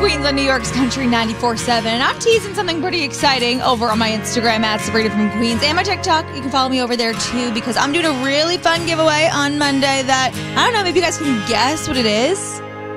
Queens on New York's Country 94.7. And I'm teasing something pretty exciting over on my Instagram at Sabrina from Queens and my TikTok. You can follow me over there too because I'm doing a really fun giveaway on Monday that, I don't know, maybe you guys can guess what it is.